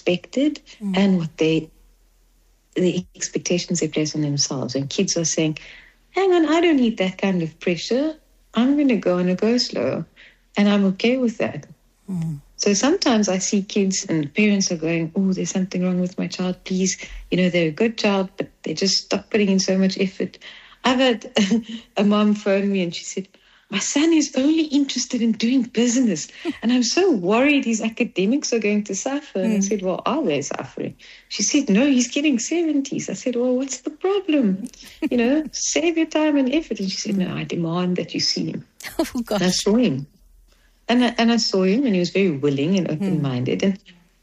expected and the expectations they place on themselves. And kids are saying, hang on, I don't need that kind of pressure. I'm going to go on a go slow, and I'm okay with that. So sometimes I see kids and parents are going, oh, there's something wrong with my child, please. They're a good child, but they just stop putting in so much effort. I've had a mom phone me and she said, my son is only interested in doing business, and I'm so worried his academics are going to suffer. And I said, well, are they suffering? She said, no, he's getting 70s. I said, well, what's the problem? Save your time and effort. And she said, no, I demand that you see him. Oh, gosh. And I saw him. And I saw him, and he was very willing and open-minded. And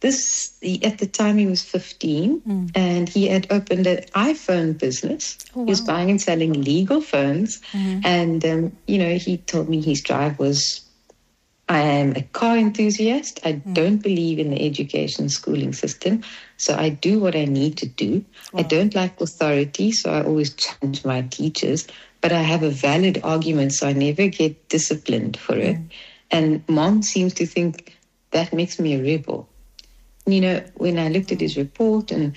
at the time, he was 15, and he had opened an iPhone business. Oh, wow. He was buying and selling legal phones. And, he told me his drive was, I am a car enthusiast. I don't believe in the education schooling system, so I do what I need to do. Wow. I don't like authority, so I always challenge my teachers. But I have a valid argument, so I never get disciplined for it. And Mom seems to think that makes me a rebel. When I looked at his report and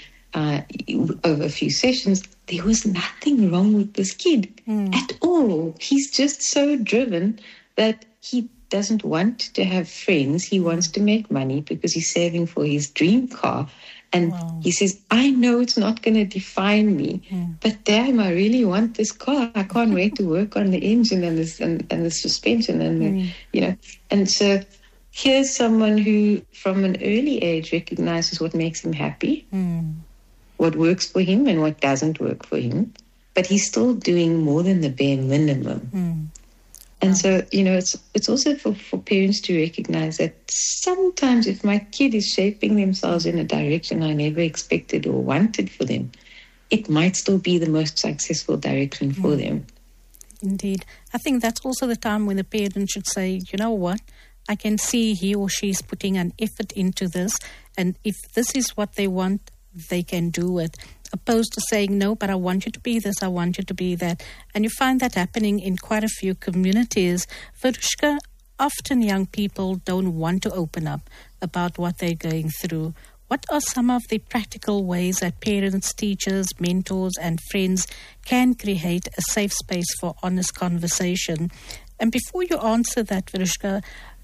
over a few sessions, there was nothing wrong with this kid at all. He's just so driven that he doesn't want to have friends. He wants to make money because he's saving for his dream car. And he says, I know it's not going to define me, but damn, I really want this car. I can't wait to work on the engine and the suspension and And so here's someone who, from an early age, recognizes what makes him happy, what works for him and what doesn't work for him, but he's still doing more than the bare minimum. And so, it's also for parents to recognize that sometimes if my kid is shaping themselves in a direction I never expected or wanted for them, it might still be the most successful direction for them. Indeed. I think that's also the time when the parent should say, you know what, I can see he or she is putting an effort into this, and if this is what they want, they can do it. Opposed to saying, no, but I want you to be this, I want you to be that. And you find that happening in quite a few communities. Verushka, often young people don't want to open up about what they're going through. What are some of the practical ways that parents, teachers, mentors, and friends can create a safe space for honest conversation? And before you answer that, Verushka,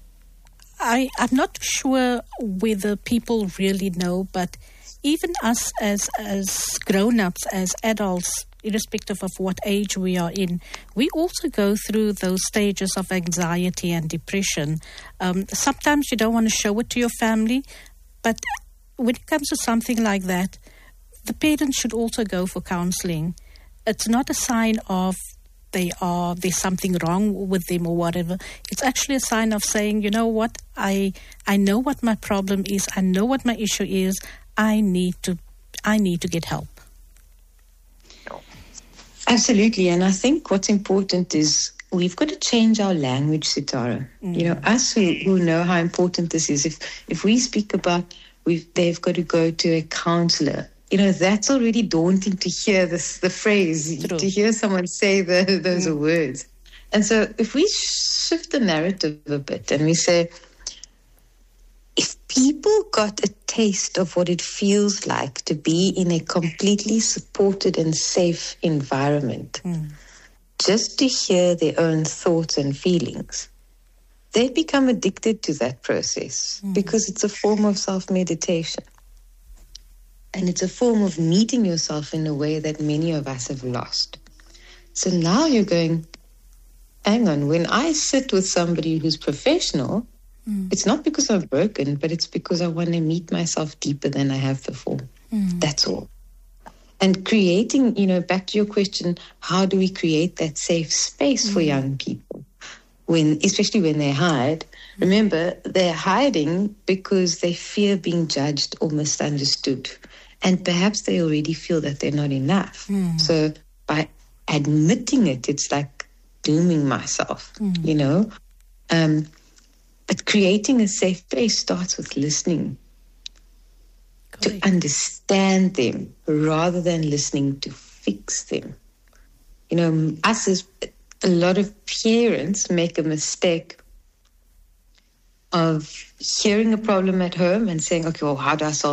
I'm not sure whether people really know, but even us as grown-ups, as adults, irrespective of what age we are in, we also go through those stages of anxiety and depression. Sometimes you don't want to show it to your family, but when it comes to something like that, the parents should also go for counseling. It's not a sign of there's something wrong with them or whatever. It's actually a sign of saying, you know what, I know what my problem is, I know what my issue is, I need to get help. Absolutely. And I think what's important is we've got to change our language, Sitara. Us who know how important this is, if we speak about they've got to go to a counselor, that's already daunting to hear the phrase, to hear someone say those words. And so if we shift the narrative a bit and we say, if people got a taste of what it feels like to be in a completely supported and safe environment, just to hear their own thoughts and feelings, they become addicted to that process because it's a form of self-meditation. And it's a form of meeting yourself in a way that many of us have lost. So now you're going, hang on, when I sit with somebody who's professional, it's not because I'm broken, but it's because I want to meet myself deeper than I have before. That's all. And creating, back to your question, how do we create that safe space for young people? Especially when they hide. Remember, they're hiding because they fear being judged or misunderstood. And perhaps they already feel that they're not enough. So by admitting it, it's like dooming myself, But creating a safe space starts with listening, to understand them rather than listening to fix them. Us as a lot of parents make a mistake of hearing a problem at home and saying, okay, well, how do I solve